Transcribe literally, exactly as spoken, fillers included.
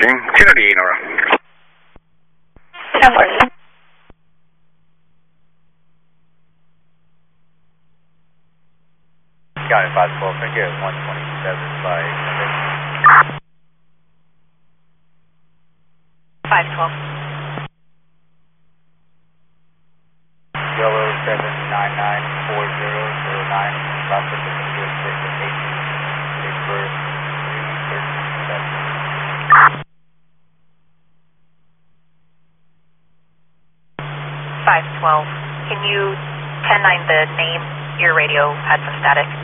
Reporting. two ninety-eight, Nora. ten fourteen. Got it, five twelve, thank you, one twenty-seven by five twelve. Yellow seven nine nine four zero zero nine, South Pacific U S six eight, date birth three thirteen seven. five twelve. Can you ten nine the name? Your radio had some static.